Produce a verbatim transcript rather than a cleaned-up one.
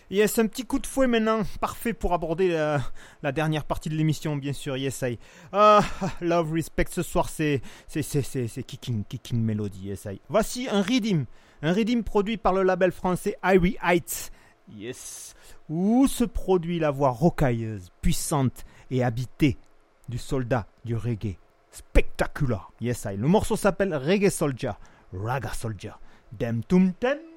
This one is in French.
Yes, un petit coup de fouet maintenant, parfait pour aborder la, la dernière partie de l'émission, bien sûr. Yes, I. Ah, Love, Respect, ce soir, c'est, c'est, c'est, c'est, c'est Kicking, Kicking Melody, yes, I. Voici un Riddim, un Riddim produit par le label français Irie Heights. Yes, où se produit la voix rocailleuse, puissante et habitée du soldat du reggae. Spectaculaire, yes, I. Le morceau s'appelle Reggae Soldier, Raga Soldier. Dem tum tem.